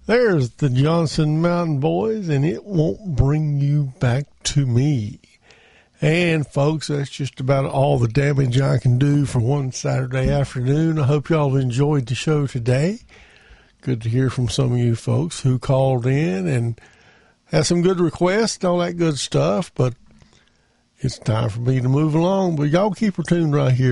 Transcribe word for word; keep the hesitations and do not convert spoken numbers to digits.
There's the Johnson Mountain Boys, and It Won't Bring You Back to Me. And, folks, that's just about all the damage I can do for one Saturday afternoon. I hope y'all enjoyed the show today. Good to hear from some of you folks who called in and had some good requests and all that good stuff. But it's time for me to move along. But y'all keep her tuned right here.